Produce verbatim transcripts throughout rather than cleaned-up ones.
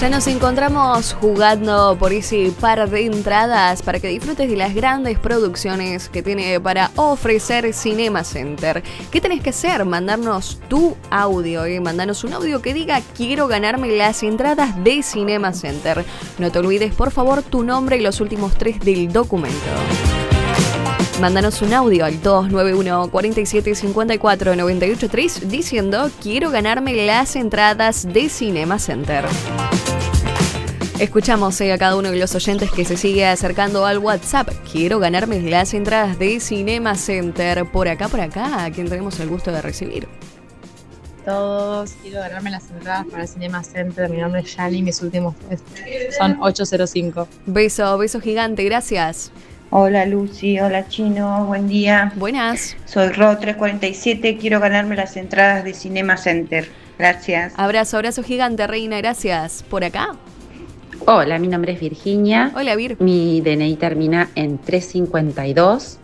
Ya nos encontramos jugando por ese par de entradas para que disfrutes de las grandes producciones que tiene para ofrecer Cinema Center. ¿Qué tenés que hacer? Mandarnos tu audio, ¿eh? Mandanos un audio que diga quiero ganarme las entradas de Cinema Center. No te olvides, por favor, tu nombre y los últimos tres del documento. Mándanos un audio al dos nueve uno, cuatro siete cinco cuatro, nueve ocho tres diciendo quiero ganarme las entradas de Cinema Center. Escuchamos eh, a cada uno de los oyentes que se sigue acercando al WhatsApp. Quiero ganarme las entradas de Cinema Center. Por acá, por acá, ¿a quién tenemos el gusto de recibir? Todos, quiero ganarme las entradas para Cinema Center. Mi nombre es Yani, mis últimos tres son ocho cero cinco. Beso, beso gigante, gracias. Hola Lucy, hola Chino, buen día. Buenas. Soy Ro tres cuarenta y siete, quiero ganarme las entradas de Cinema Center. Gracias. Abrazo, abrazo gigante, reina, gracias. ¿Por acá? Hola, mi nombre es Virginia. Hola, Vir. Mi D N I termina en trescientos cincuenta y dos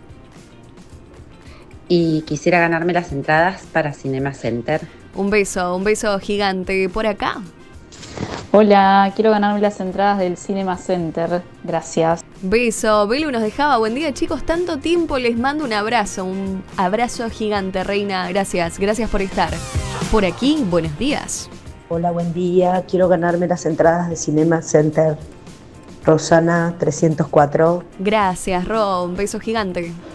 y quisiera ganarme las entradas para Cinema Center. Un beso, un beso gigante. ¿Por acá? Hola, quiero ganarme las entradas del Cinema Center. Gracias. Beso. Belu nos dejaba. Buen día, chicos. Tanto tiempo. Les mando un abrazo. Un abrazo gigante, reina. Gracias. Gracias por estar. Por aquí, buenos días. Hola, buen día. Quiero ganarme las entradas de Cinema Center. Rosana trescientos cuatro. Gracias, Ro. Un beso gigante.